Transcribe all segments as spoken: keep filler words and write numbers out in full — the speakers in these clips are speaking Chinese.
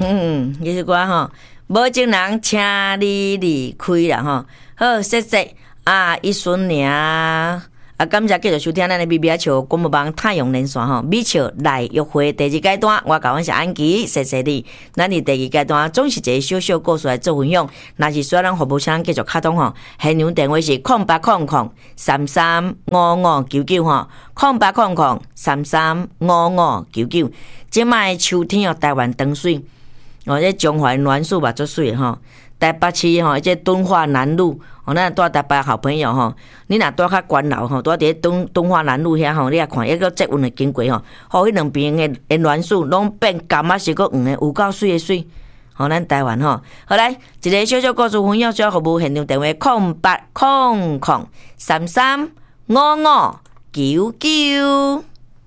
嗯，这首歌吼，无情人请你离开啦吼。好，谢谢啊，一顺尔啊，感谢继续收听咱的咪咪笑广播网太阳连线吼，咪笑来约会第二阶段，我甲阮是安琪，谢谢你。咱伫第二阶段总是一个小小故事来做分享，若是需要咱服务商继续卡通吼，现场电话是空八空空三三五五九九吼，空八空空三三五五九九。即摆秋天哦，台湾灯水。哦，这中华元素嘛足水吼，台北市吼，这敦化南路，哦，咱住台北好朋友吼，你若住较关老吼，住伫敦敦化南路遐吼，你也看一个捷运的经过吼，吼，迄两边的的元素拢变甘啊，是个黄的，有够水的水，吼，咱台湾吼，好来一个小小故事分享，小服务现场电话空八空空三三五五九九。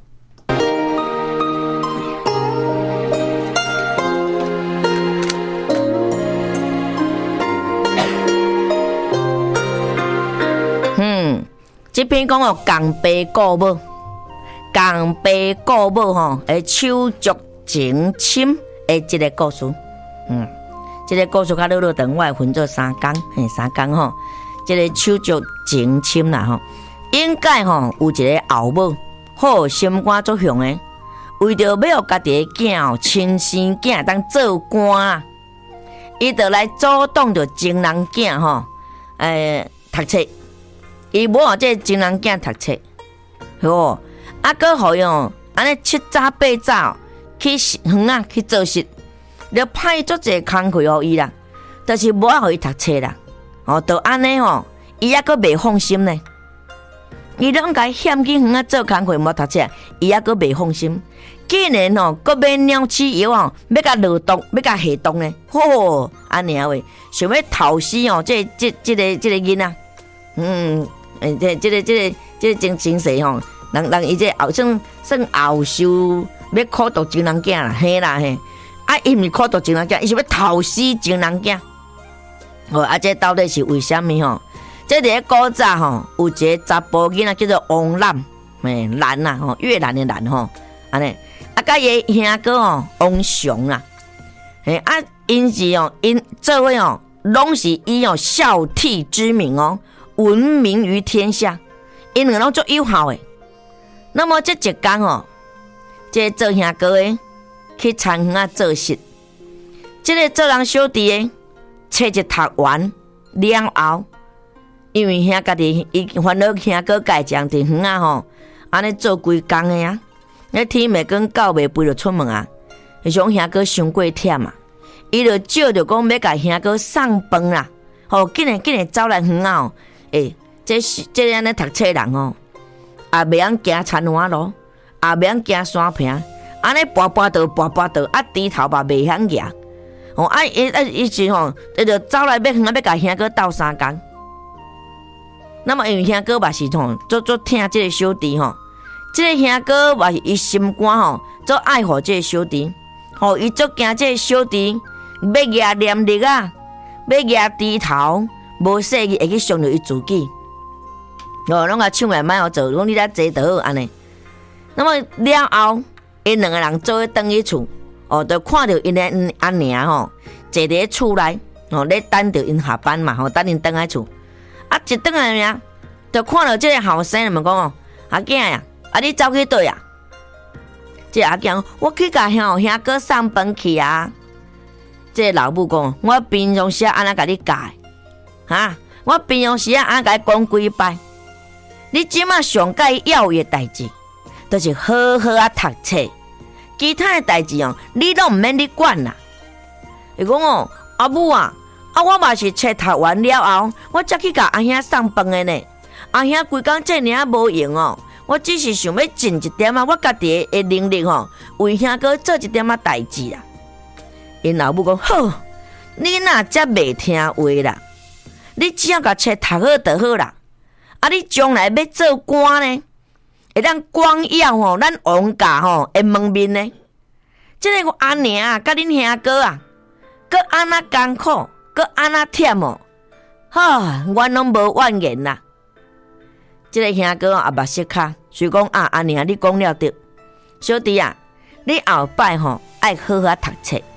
这篇讲哦，共爸顾母，共爸顾母吼，诶，手足情深诶，这个故事，嗯，这个故事较落落长，我会分做三讲，嘿，三讲吼，这个手足情深啦吼，应该吼有一个后母，好心肝作雄诶，为着要互家己诶囝哦，亲生囝当做官啊，伊就来主动着情人囝吼，诶，读册。伊无互这情人囝读册，吼，啊，搁互伊哦，安尼七早八早去园啊去做事，了派足侪工课互伊啦，但是无互伊读册啦，哦，就安尼吼，伊抑搁袂放心呢。伊拢甲伊嫌去园啊做工课无读册，伊抑搁袂放心。竟然吼，搁买鸟鼠药哦，要甲落毒，要甲下毒呢，吼，安尼啊喂，想要偷死哦，这这这个这个囡仔，嗯。诶，这、这个、这个、这个真真实吼，人人伊这后算算后受要苦毒情人囝啦，嘿啦嘿，啊，伊毋是苦毒情人囝，伊是要偷死情人囝。哦，啊，这到底是为虾米吼？这伫咧古早吼，有一个查甫囡仔叫做王兰，诶，兰呐吼，越南的兰吼，安尼，啊，甲伊兄哥吼王雄啦，诶，啊，因是哦，因做伙哦，拢是以哦孝悌之名哦。闻名于天下，因两个拢足有效诶。那么这一天哦，这个做兄哥诶去田园啊做事，这个做人小弟诶，册一读完了后，因为兄家己伊烦恼兄哥家将伫园啊吼，安尼做规工诶啊，那天袂光到袂肥就出门啊，迄种兄哥伤过忝啊，伊就照着讲要甲兄哥送饭啦，吼，紧诶紧诶走来园啊哦。诶、欸，这是这个安尼读册人哦，也袂晓行田湾路，也袂晓行山坪，安尼跋跋倒跋跋倒，啊低头嘛袂晓行，哦啊伊啊伊是吼，伊就走来要远啊要甲兄哥斗相共。那么因为兄哥嘛是吼，做做疼这个小弟吼，这个兄哥嘛是伊心肝吼，做爱护这个小弟，吼伊做惊这个小弟要举念力啊，要举低头。无说伊会去伤着伊自己，哦，拢甲抢来卖互做，讲你来坐就好安尼。那么了后，因两个人做伙转去厝，哦，就看到因的阿娘吼，坐伫厝内，哦，咧等着因下班嘛，吼，等因转来厝。啊，一转来呀，就看到这个后生们讲哦，阿囝呀，啊你走去倒呀？这阿囝，我去甲兄兄哥送饭去啊。这个老母讲，我平常时安怎甲你教？哈！我平常时啊，安甲伊讲几摆。你即马上该要的代志，就是好好啊读册，其他的代志哦，你都毋免你管啦。伊讲哦，阿母啊，啊我嘛是册读完了后，我才去甲阿兄送饭的呢。阿兄规工这尔无用哦，我只是想要尽一点啊，我家己的能力吼，为兄哥做一点啊代志啦。因老母讲好，你若则袂听话啦。你只要甲册读好就好啦，啊！你将来要做官呢，会当光耀吼，咱王家吼的门面呢。这个阿娘啊，甲恁兄哥啊，搁安那艰苦，搁安那忝哦，哈，我拢无怨言啦。这个兄哥啊，目色卡，所以讲啊，阿娘你讲了对，小弟啊，你后摆吼爱好好读册，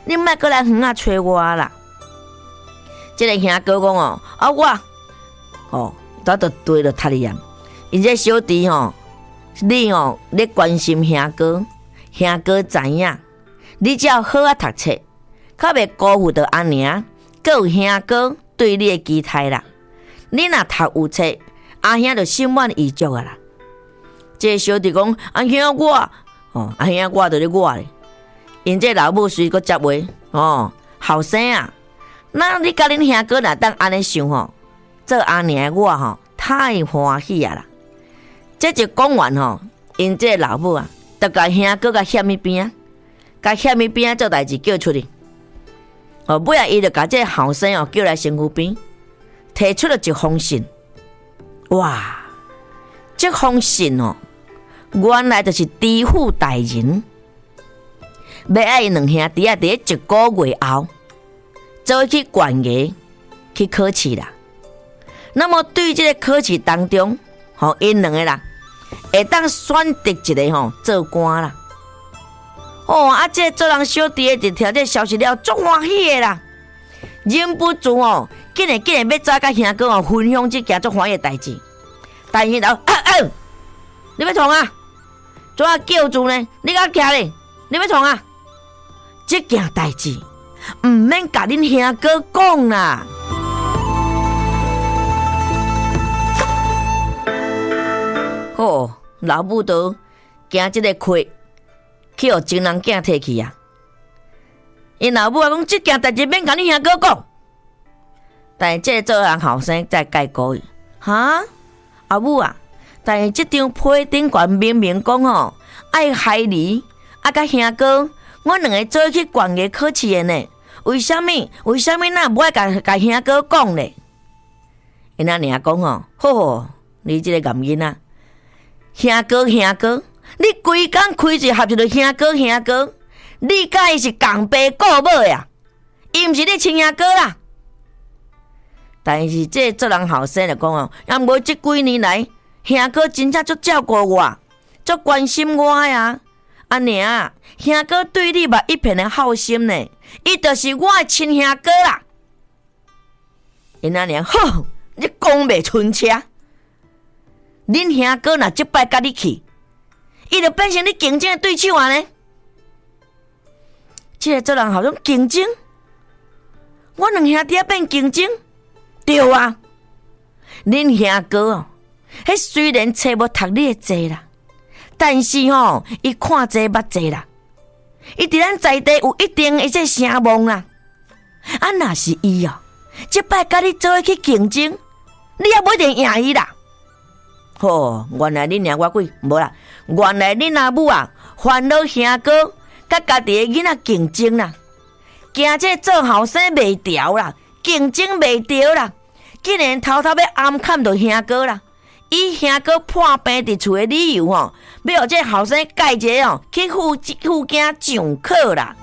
你莫过来远啊找我啦。这个兄哥讲哦，啊我哦，他就对了他的样。因这小弟吼，你哦，你关心兄哥，兄哥知影，你只要好啊读册，较袂辜负到阿娘，搁有兄哥对你的期待啦。你若读有册，阿兄就心满意足啊啦。这个小弟讲，阿兄我，哦，阿兄我就咧我咧。因这老母随个接话，哦，后生啊，那你甲恁兄哥若当安尼想吼，做阿娘的我吼太欢喜啊啦。这就讲完吼，因这老母啊，就甲兄哥甲险一边啊，甲险一边做代志叫出去。哦，尾啊，伊就甲这后生哦叫来身躯边，提出了一封信。哇，这封信哦，原来就是知府大人要爱因两兄弟啊，伫一个月后，做去县衙去考试啦。那么对这个考试当中，吼，因两个啦，会当选择一个吼做官啦。哦，啊，这做人小弟的就听这消息了，足欢喜的啦，忍不住哦，竟然竟然要早甲兄哥哦分享这件足欢喜的代志。但是头，啊啊，你要创啊？怎啊叫住呢？你甲徛咧？你要创啊？这件代志唔免甲恁兄哥讲啦。哦，老母都惊这个亏，去互情人囝摕去啊！因老母啊讲，这件代志免甲恁兄哥讲。但是这做人后生再解告伊，哈，阿母啊！但是这张批顶悬明明讲吼，爱害你，啊甲兄哥，我两个做去县衙考试的呢。为什么？为什么那无爱甲甲兄哥讲呢？因阿娘讲吼，吼，你这个男囡仔，兄哥兄哥，你规工开嘴合一个兄哥兄哥，你甲伊是共爸顾母呀，伊毋是你亲兄哥啦。但是这做人后生就讲哦，也无这几年来，兄哥真正足照顾我，足关心我呀。阿娘，兄哥对你嘛一片的好心呢，伊就是我的亲兄哥啦。因阿娘，吼，你讲袂顺车。恁兄哥若即摆甲你去，伊就变成你竞争的对手啊呢。这个做人好像竞争，我两兄弟变竞争。对啊，恁兄哥哦，迄虽然册无读你的册啦，但是吼、哦，伊看册捌册啦，伊伫咱在地有一定的这声望啦。啊，若是伊哦，即摆甲你做伙去竞争，你也不一定赢伊啦。吼、哦，原来恁娘我鬼无啦，原来恁阿母啊，烦恼兄哥甲家己的囡仔竞争啦，惊这做后生袂调啦。竞争袂着啦，竟然偷偷要暗砍到兄哥啦！以兄哥破病伫厝的理由吼，要互这后生介一个哦去附附近上课啦。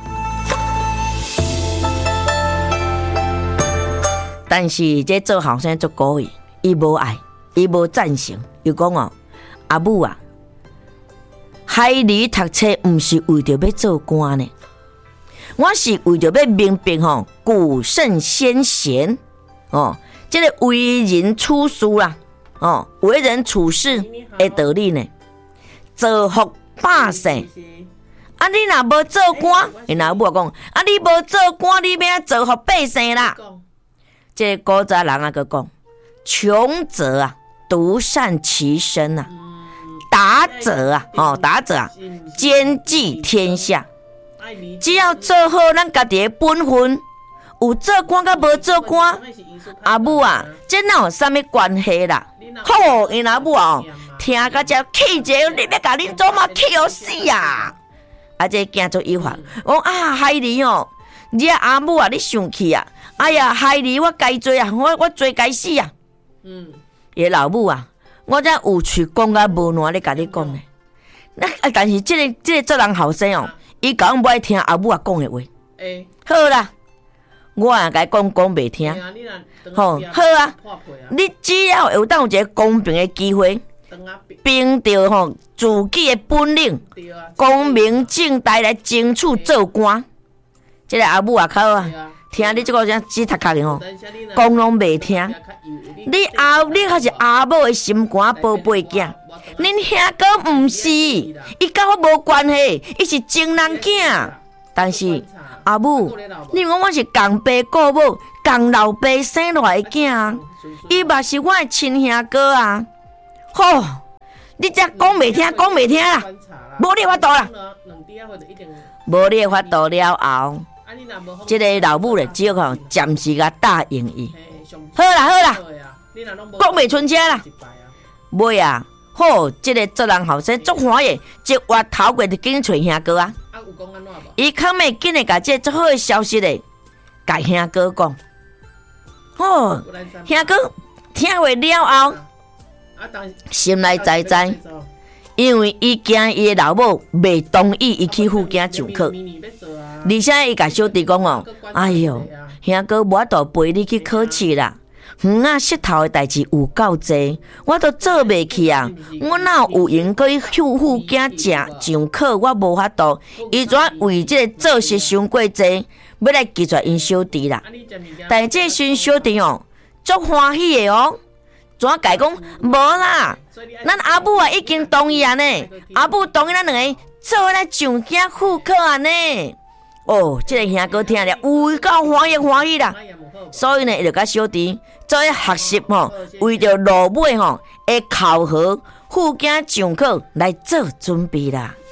但是这做后生足故意，伊无爱，伊无赞成，又讲哦，阿母啊，害你读册毋是为着要做官呢。我是为着要明白吼古圣先贤哦，这个为人处事啦，哦，为人处事的道理呢，造福百姓。啊，你若无做官，因老母讲，啊，你无做官，你要造福百姓啦。这个古早人啊，个讲，穷者啊，独善其身啊；达者啊，哦，达者啊，兼济天下。只要做好咱家己的本分，有做官甲无做官，阿母啊，这哪有啥物关系啦？吼，因阿母哦，听甲这气者，你要甲恁祖妈气死死啊！啊，这惊做一法，讲啊，害你哦，你阿母啊，你生气啊！哎呀，害你我该做啊，我我罪该死啊！嗯，伊老母啊，我这有喙讲甲无烂咧，甲你讲咧。那啊，但是这个这个做人后生哦。伊讲不爱听阿母啊讲的话，欸、好啦，我也甲伊讲讲袂听，吼、欸、好啊，你只要有当有一个公平的机会，凭着吼自己的本领，光明正大来争取做官， 这个阿母也靠啊，听你这个啥指头壳的吼，讲拢袂听。你阿你还是阿母的心肝宝贝囝，恁兄哥毋是，伊甲我无关系，伊是情人囝。但是阿母，你讲我是共爸顾母、共老爸生落来的囝，伊嘛是我的亲兄哥啊。吼，你这讲袂听，讲袂听啦，无你法度啦，无你法度了后，这个老母咧只好暂时甲答应伊。好啦好啦，讲袂出声啦。尾啊，好，这个做人后生足欢喜，一月头过就紧找兄哥啊。伊较尾紧诶，甲这足好诶消息咧，甲兄哥讲。哦，兄哥听话了后，心内知知，因为伊惊伊诶老母袂同意伊去附近上课，而且伊甲小弟讲哦，哎哟，兄哥无法度陪你去考试啦。远啊，舌头的代志有够济，我都做袂起啊！我哪有闲可以去附近食上课？我无法度，伊怎为这个做事伤过济，要来拒绝因小弟啦。但是这孙小弟哦，足欢喜的哦，怎甲伊讲无啦？咱阿母啊已经同意啊呢，阿母同意咱两个做来上京赴课啊呢。哦，这个兄哥听了有够欢喜欢喜啦，所以呢，伊就甲小弟做咧学习吼，为着落尾吼会考核附近上课来做准备啦。